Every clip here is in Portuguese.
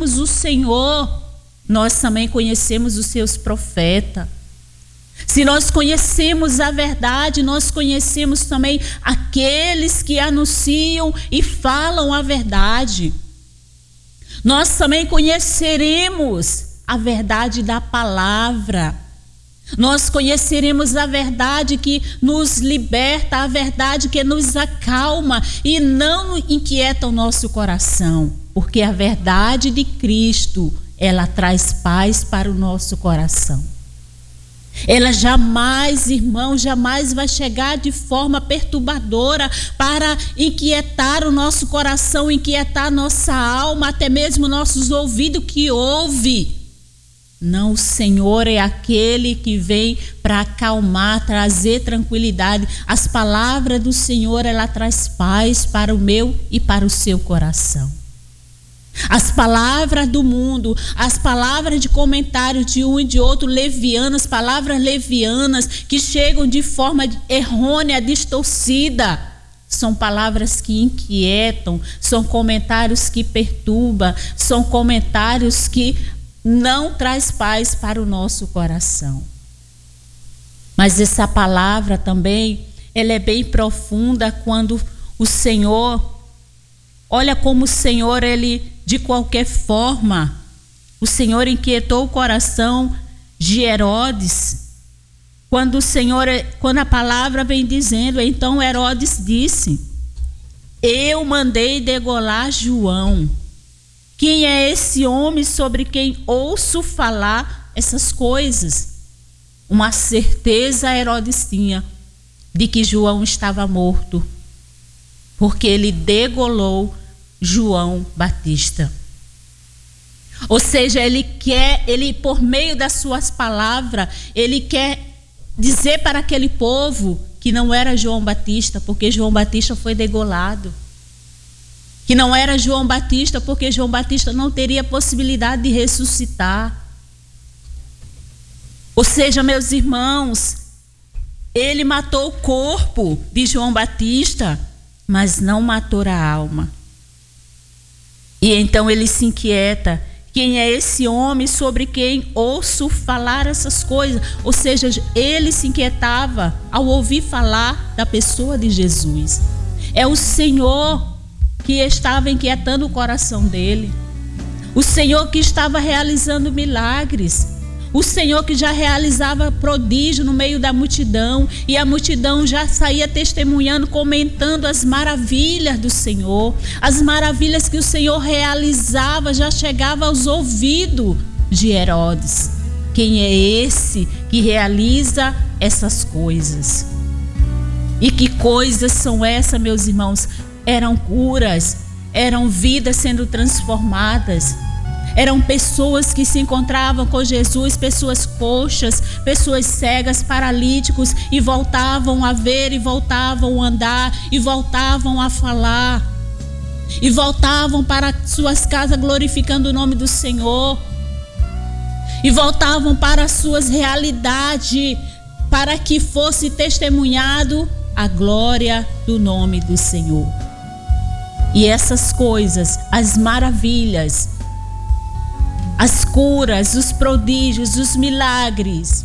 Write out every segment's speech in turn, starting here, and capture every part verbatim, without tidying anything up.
conhecemos o Senhor, nós também conhecemos os seus profetas. Se nós conhecemos a verdade, nós conhecemos também aqueles que anunciam e falam a verdade. Nós também conheceremos a verdade da palavra. Nós conheceremos a verdade que nos liberta, a verdade que nos acalma e não inquieta o nosso coração, porque a verdade de Cristo, ela traz paz para o nosso coração. Ela jamais, irmão, jamais vai chegar de forma perturbadora para inquietar o nosso coração, inquietar nossa alma, até mesmo nossos ouvidos que ouvem. Não, o Senhor é aquele que vem para acalmar, trazer tranquilidade. As palavras do Senhor, ela traz paz para o meu e para o seu coração. As palavras do mundo, as palavras de comentário de um e de outro, levianas, palavras levianas que chegam de forma errônea, distorcida, são palavras que inquietam, são comentários que perturbam, são comentários que não traz paz para o nosso coração. Mas essa palavra também, ela é bem profunda quando o Senhor, olha como o Senhor, ele, de qualquer forma, o Senhor inquietou o coração de Herodes. Quando o Senhor, quando a palavra vem dizendo, então Herodes disse: eu mandei degolar João. Quem é esse homem sobre quem ouço falar essas coisas? Uma certeza Herodes tinha de que João estava morto, porque ele degolou João Batista. Ou seja, ele quer, ele por meio das suas palavras, ele quer dizer para aquele povo que não era João Batista, porque João Batista foi degolado. Que não era João Batista, porque João Batista não teria possibilidade de ressuscitar. Ou seja, meus irmãos, ele matou o corpo de João Batista, mas não matou a alma. E então ele se inquieta: quem é esse homem sobre quem ouço falar essas coisas? Ou seja, ele se inquietava ao ouvir falar da pessoa de Jesus. É o Senhor que estava inquietando o coração dele. O Senhor que estava realizando milagres. O Senhor que já realizava prodígio no meio da multidão. E a multidão já saía testemunhando, comentando as maravilhas do Senhor. As maravilhas que o Senhor realizava já chegava aos ouvidos de Herodes. Quem é esse que realiza essas coisas? E que coisas são essas, meus irmãos? Eram curas, eram vidas sendo transformadas, eram pessoas que se encontravam com Jesus, pessoas coxas, pessoas cegas, paralíticos, e voltavam a ver, e voltavam a andar, e voltavam a falar, e voltavam para suas casas glorificando o nome do Senhor, e voltavam para as suas realidades, para que fosse testemunhado a glória do nome do Senhor. E essas coisas, as maravilhas, as curas, os prodígios, os milagres,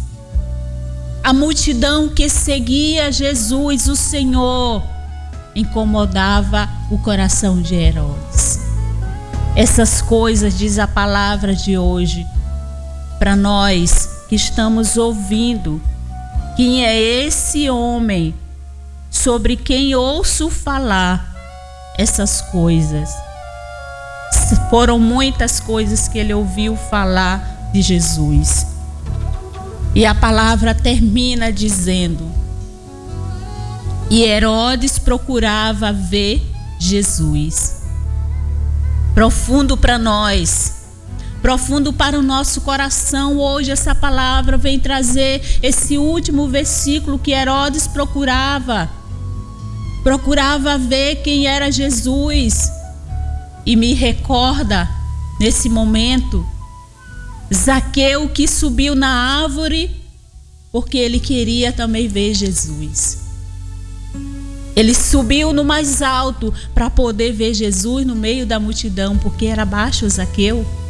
a multidão que seguia Jesus, o Senhor, incomodava o coração de Herodes. Essas coisas, diz a palavra de hoje, para nós que estamos ouvindo: quem é esse homem sobre quem ouço falar essas coisas? Foram muitas coisas que ele ouviu falar de Jesus. E a palavra termina dizendo: e Herodes procurava ver Jesus. Profundo para nós, profundo para o nosso coração. Hoje essa palavra vem trazer esse último versículo que Herodes procurava. Procurava ver quem era Jesus. E me recorda, nesse momento, Zaqueu, que subiu na árvore porque ele queria também ver Jesus. Ele subiu no mais alto para poder ver Jesus no meio da multidão, porque era baixo Zaqueu.